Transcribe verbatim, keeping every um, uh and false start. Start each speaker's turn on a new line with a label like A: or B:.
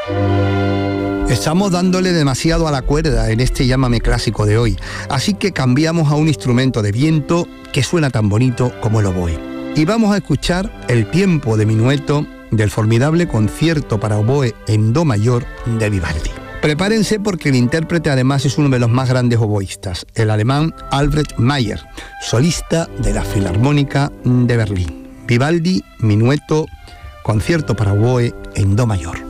A: Estamos dándole demasiado a la cuerda en este Llámame clásico de hoy, así que cambiamos a un instrumento de viento que suena tan bonito como el oboe. Y vamos a escuchar El tiempo de minueto del formidable concierto para oboe en do mayor de Vivaldi. Prepárense porque el intérprete además es uno de los más grandes oboístas, el alemán Albrecht Meyer, solista de la Filarmónica de Berlín. Vivaldi, minueto, concierto para oboe en do mayor.